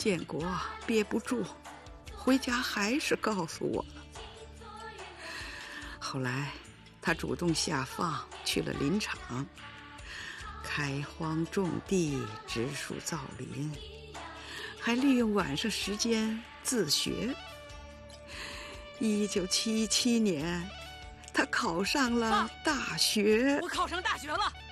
建国憋不住，回家还是告诉我了。后来他主动下放，去了林场，开荒种地，植树造林，还利用晚上时间自学。1977年，他考上了大学。 我考上大学了。